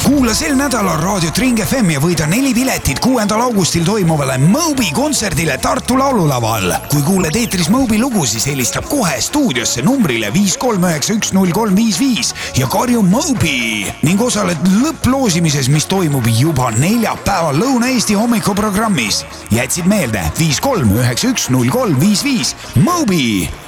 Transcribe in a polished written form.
Kuula sel nädalal Raadio Ring FM ja võida 4 piletit 6. augustil toimuvale Moby kontserdile Tartu laululaval. Kui kuuled eetris Moby lugu, siis helistab kohe stuudiosse numbrile 5391035 ja karju Moby ning osaled lõpploosimises, mis toimub juba neljapäeval Lõuna-Eesti hommikuprogrammis. Jätsid meelde 5391035 Moby.